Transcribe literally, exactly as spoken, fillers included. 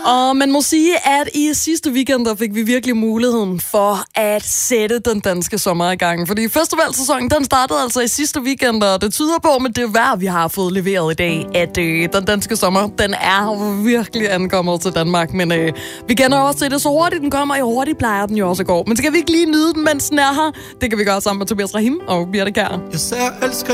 Og man må sige, at i sidste weekend, der fik vi virkelig muligheden for at sætte den danske sommer i gang. Fordi festivalsæsonen, den startede altså i sidste weekend, og det tyder på med det vejr, vi har fået leveret i dag, at øh, den danske sommer, den er virkelig ankommet til Danmark. Men øh, vi kender også til det, så hurtigt den kommer, og hurtigt plejer den jo også at gå. Men skal vi ikke lige nyde den, mens den er her? Det kan vi gøre sammen med Tobias Rahim og Birte Kjær. Jeg sagde, jeg elsker